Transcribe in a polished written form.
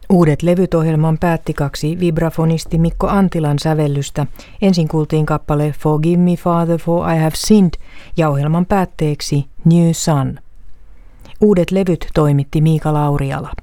Uudet levyt -ohjelman päätti 2 vibrafonisti Mikko Antilan sävellystä. Ensin kuultiin kappale Forgive Me Father for I Have Sinned ja ohjelman päätteeksi New Sun. Uudet levyt toimitti Miika Lauriala.